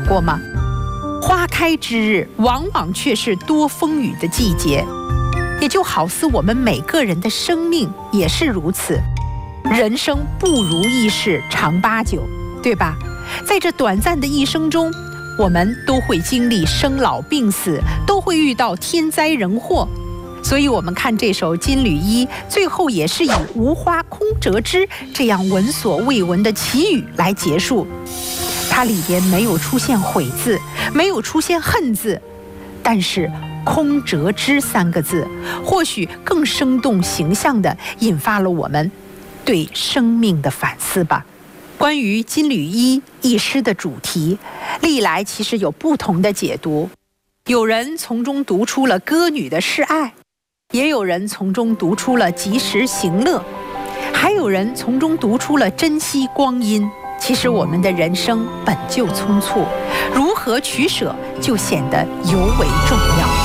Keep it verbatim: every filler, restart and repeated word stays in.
过吗？花开之日，往往却是多风雨的季节，也就好似我们每个人的生命也是如此。人生不如意事常八九，对吧？在这短暂的一生中，我们都会经历生老病死，都会遇到天灾人祸。所以我们看这首《金缕衣》，最后也是以无花空折枝这样闻所未闻的奇语来结束。它里边没有出现悔字，没有出现恨字，但是空折枝三个字或许更生动形象地引发了我们对生命的反思吧。关于金缕衣一诗的主题，历来其实有不同的解读，有人从中读出了歌女的示爱，也有人从中读出了及时行乐，还有人从中读出了珍惜光阴。其实我们的人生本就匆促，如何取舍就显得尤为重要。